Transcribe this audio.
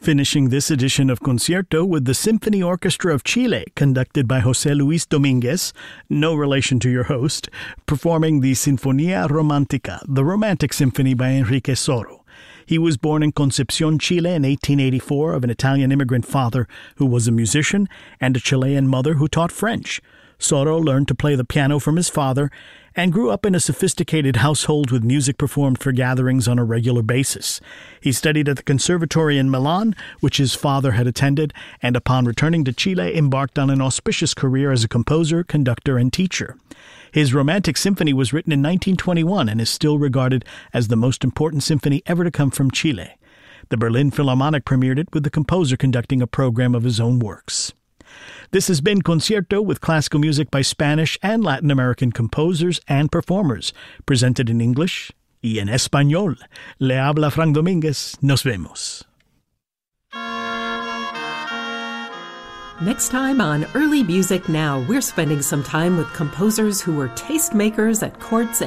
Finishing this edition of Concierto with the Symphony Orchestra of Chile, conducted by José Luis Domínguez, no relation to your host, performing the Sinfonía Romántica, the Romantic Symphony by Enrique Soro. He was born in Concepción, Chile in 1884 of an Italian immigrant father who was a musician and a Chilean mother who taught French. Soro learned to play the piano from his father and grew up in a sophisticated household with music performed for gatherings on a regular basis. He studied at the Conservatory in Milan, which his father had attended, and upon returning to Chile embarked on an auspicious career as a composer, conductor, and teacher. His Romantic Symphony was written in 1921 and is still regarded as the most important symphony ever to come from Chile. The Berlin Philharmonic premiered it with the composer conducting a program of his own works. This has been Concierto with classical music by Spanish and Latin American composers and performers, presented in English y en español. Le habla Frank Domínguez. Nos vemos. Next time on Early Music Now, we're spending some time with composers who were tastemakers at courts